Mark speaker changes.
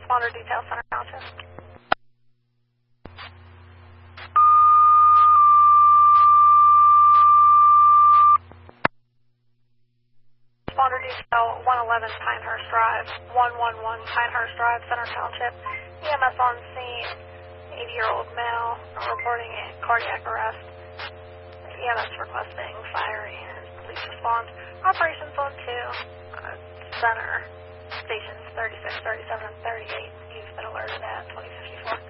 Speaker 1: Responder Detail Center Township. Responder Detail 111 Pinehurst Drive, 111 Pinehurst Drive, Center Township. EMS on scene, 80-year-old male reporting a cardiac arrest. EMS requesting fire and police response. Operations on 2, Center, stations 36, 37, and 38. You've been alerted at 2054.